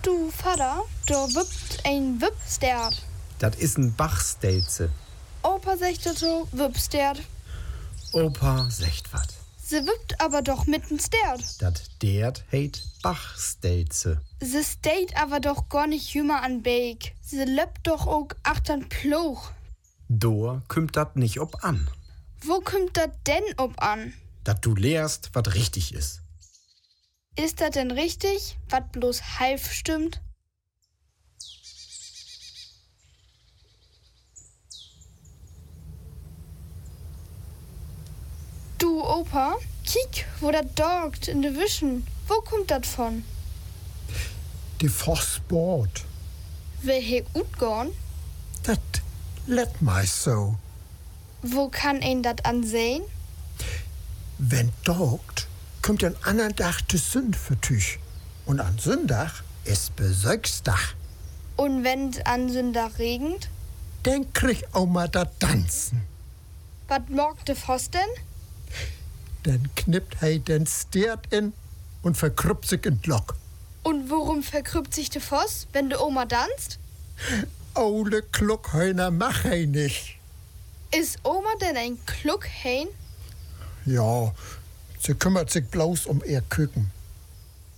Du, Vater, da wippt ein Wippsterd. Dat is een Bachstelze. Opa sagt so, Wippsterd. Opa secht wat. Sie wippt aber doch mit'n Sterd. Dat dert heet Bachstelze. Sie steht aber doch gar nicht jünger an Beek. Sie löppt doch auch achtern Ploch. Dor kümmt dat nicht ob an. Wo kommt dat denn ob an? Dat du lehrst, wat richtig is. Ist dat denn richtig, wat bloß halb stimmt? Du, Opa, kiek, wo dat dorgt in de Wischen. Wo kommt dat von? Die Vossbord. Will he gut gorn? Dat let mij so. Wo kann ein dat ansehen? Wenn dorgt, kommt an anderen Tag de Sünd für Tüch. Und an Sündach ist Besögsdach. Und wenn's an Sünder regnet? Dann krieg Oma dat Tanzen. Wat morgt de Voss denn? Dann knippt hei den Sterd in und verkrüppt sich in Lock. Und worum verkrüppt sich de Voss, wenn de Oma tanzt? Ole Kluckheuner mach hei nicht. Ist Oma denn ein Kluckhain? Ja, sie kümmert sich bloß um ihr Küken.